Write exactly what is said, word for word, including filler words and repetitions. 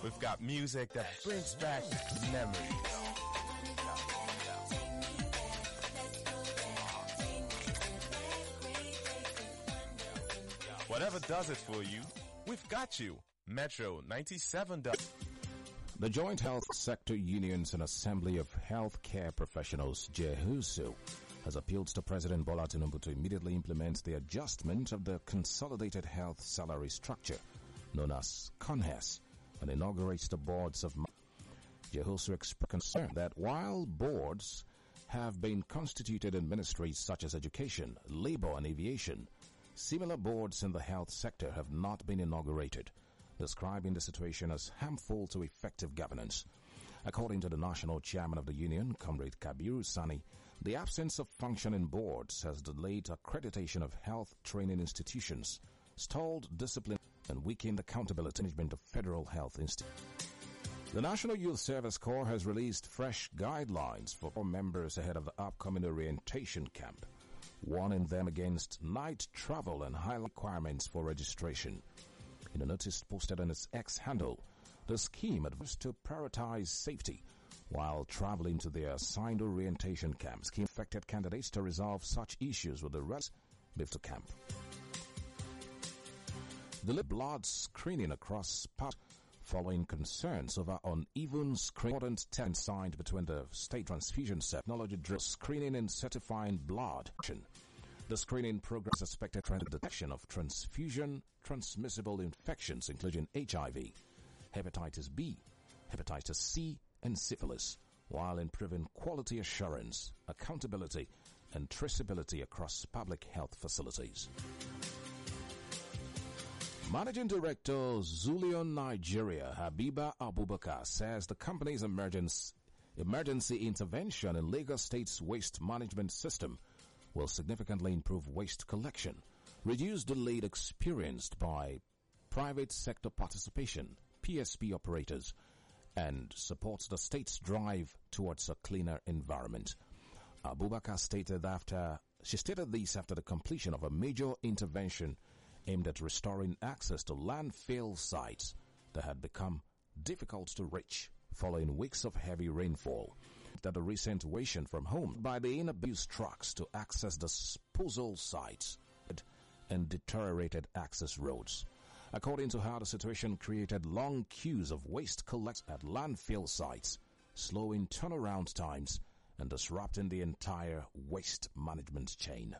We've got music that brings back memories. Whatever does it for you, we've got you. Metro ninety-seven. The Joint Health Sector Unions and Assembly of Healthcare Professionals, JHUSU, has appealed to President Bola Tinubu to immediately implement the adjustment of the Consolidated Health Salary Structure, known as CONHES, and inaugurates the boards of JHUSU expressed concern that while boards have been constituted in ministries such as education, labor, and aviation, similar boards in the health sector have not been inaugurated, describing the situation as harmful to effective governance. According to the national chairman of the union, Comrade Kabiru Sani, the absence of functioning boards has delayed accreditation of health training institutions, stalled discipline, and weakened accountability management of federal health institutions. The National Youth Service Corps has released fresh guidelines for all members ahead of the upcoming orientation camp, warning them against night travel and high requirements for registration. In a notice posted on its X handle, the scheme advised to prioritize safety while traveling to their assigned orientation camps. Scheme affected candidates to resolve such issues with the rest to camp. The blood screening across parts following concerns over uneven screening test signed between the State Transfusion Technology drill screening and certifying blood. The screening program is expected to detection of transfusion transmissible infections, including H I V, hepatitis B, hepatitis C, and syphilis, while improving quality assurance, accountability, and traceability across public health facilities. Managing Director Zulion Nigeria, Habiba Abubakar, says the company's emergency, emergency intervention in Lagos State's waste management system will significantly improve waste collection, reduce the delay experienced by private sector participation, P S P operators, and supports the state's drive towards a cleaner environment. Abubakar stated after she stated this after the completion of a major intervention aimed at restoring access to landfill sites that had become difficult to reach following weeks of heavy rainfall. That the recent evacuation from home by the in-abuse trucks to access disposal sites and deteriorated access roads. According to her, the situation created long queues of waste collected at landfill sites, slowing turnaround times and disrupting the entire waste management chain.